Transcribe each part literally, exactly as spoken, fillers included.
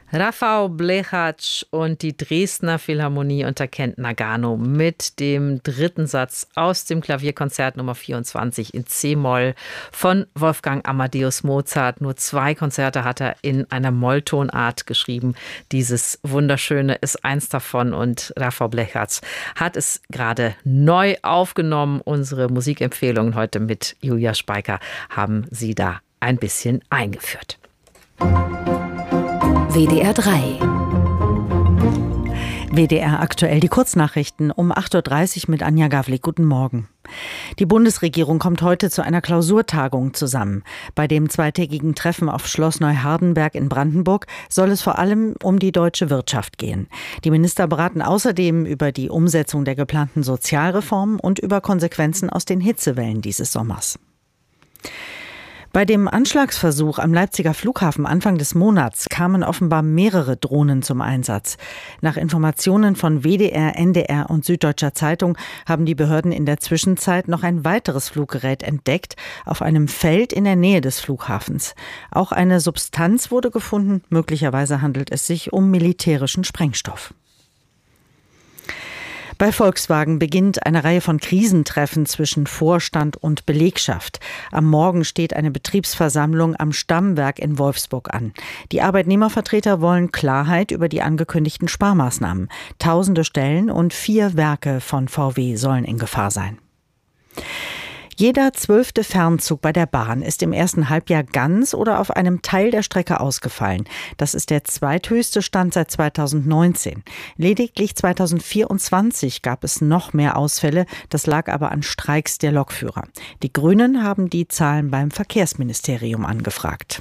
Rafał Blechacz und die Dresdner Philharmonie unter Kent Nagano mit dem dritten Satz aus dem Klavierkonzert Nummer vierundzwanzig in C-Moll von Wolfgang Amadeus Mozart. Nur zwei Konzerte hat er in einer Molltonart geschrieben. Dieses Wunderschöne ist eins davon und Rafał Blechacz hat es gerade neu aufgenommen. Unsere Musikempfehlungen heute mit Julia Speiker haben sie da ein bisschen eingeführt. W D R drei. W D R aktuell, die Kurznachrichten um acht Uhr dreißig mit Anja Gawlik. Guten Morgen. Die Bundesregierung kommt heute zu einer Klausurtagung zusammen. Bei dem zweitägigen Treffen auf Schloss Neuhardenberg in Brandenburg soll es vor allem um die deutsche Wirtschaft gehen. Die Minister beraten außerdem über die Umsetzung der geplanten Sozialreformen und über Konsequenzen aus den Hitzewellen dieses Sommers. Bei dem Anschlagsversuch am Leipziger Flughafen Anfang des Monats kamen offenbar mehrere Drohnen zum Einsatz. Nach Informationen von W D R, N D R und Süddeutscher Zeitung haben die Behörden in der Zwischenzeit noch ein weiteres Fluggerät entdeckt, auf einem Feld in der Nähe des Flughafens. Auch eine Substanz wurde gefunden, möglicherweise handelt es sich um militärischen Sprengstoff. Bei Volkswagen beginnt eine Reihe von Krisentreffen zwischen Vorstand und Belegschaft. Am Morgen steht eine Betriebsversammlung am Stammwerk in Wolfsburg an. Die Arbeitnehmervertreter wollen Klarheit über die angekündigten Sparmaßnahmen. Tausende Stellen und vier Werke von V W sollen in Gefahr sein. Jeder zwölfte Fernzug bei der Bahn ist im ersten Halbjahr ganz oder auf einem Teil der Strecke ausgefallen. Das ist der zweithöchste Stand seit zweitausendneunzehn. Lediglich zweitausendvierundzwanzig gab es noch mehr Ausfälle. Das lag aber an Streiks der Lokführer. Die Grünen haben die Zahlen beim Verkehrsministerium angefragt.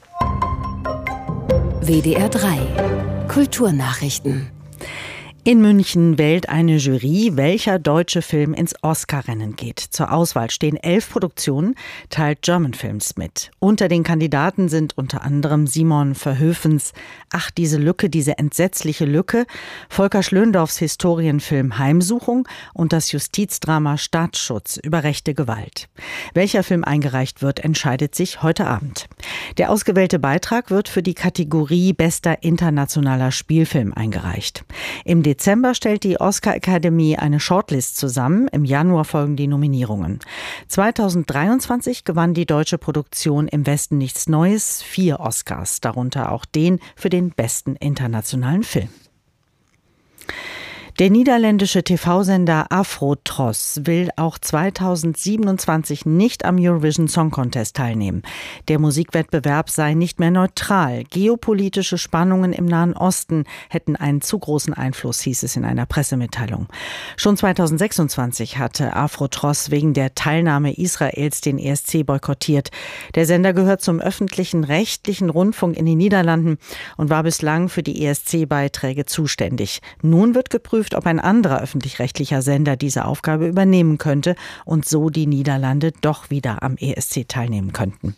W D R drei. Kulturnachrichten. In München wählt eine Jury, welcher deutsche Film ins Oscar-Rennen geht. Zur Auswahl stehen elf Produktionen, teilt German Films mit. Unter den Kandidaten sind unter anderem Simon Verhoevens Ach, diese Lücke, diese entsetzliche Lücke, Volker Schlöndorffs Historienfilm Heimsuchung und das Justizdrama Staatsschutz über rechte Gewalt. Welcher Film eingereicht wird, entscheidet sich heute Abend. Der ausgewählte Beitrag wird für die Kategorie Bester internationaler Spielfilm eingereicht. Im Dezember stellt die Oscar-Akademie eine Shortlist zusammen. Im Januar folgen die Nominierungen. zweitausenddreiundzwanzig gewann die deutsche Produktion Im Westen nichts Neues vier Oscars, darunter auch den für den besten internationalen Film. Der niederländische T V-Sender Afrotros will auch zweitausendsiebenundzwanzig nicht am Eurovision Song Contest teilnehmen. Der Musikwettbewerb sei nicht mehr neutral. Geopolitische Spannungen im Nahen Osten hätten einen zu großen Einfluss, hieß es in einer Pressemitteilung. Schon zweitausendsechsundzwanzig hatte Afrotros wegen der Teilnahme Israels den E S C boykottiert. Der Sender gehört zum öffentlichen rechtlichen Rundfunk in den Niederlanden und war bislang für die E S C-Beiträge zuständig. Nun wird geprüft, ob ein anderer öffentlich-rechtlicher Sender diese Aufgabe übernehmen könnte und so die Niederlande doch wieder am E S C teilnehmen könnten.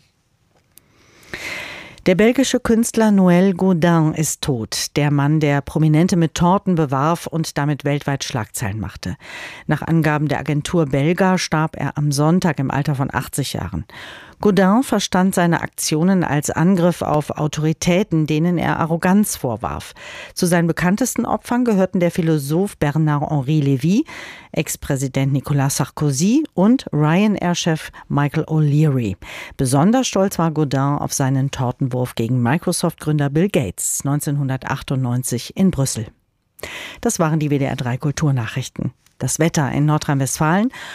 Der belgische Künstler Noël Gaudin ist tot. Der Mann, der Prominente mit Torten bewarf und damit weltweit Schlagzeilen machte. Nach Angaben der Agentur Belga starb er am Sonntag im Alter von achtzig Jahren. Gaudin verstand seine Aktionen als Angriff auf Autoritäten, denen er Arroganz vorwarf. Zu seinen bekanntesten Opfern gehörten der Philosoph Bernard-Henri Lévy, Ex-Präsident Nicolas Sarkozy und Ryanair-Chef Michael O'Leary. Besonders stolz war Gaudin auf seinen Tortenwurf gegen Microsoft-Gründer Bill Gates neunzehnhundertachtundneunzig in Brüssel. Das waren die W D R drei Kulturnachrichten. Das Wetter in Nordrhein-Westfalen.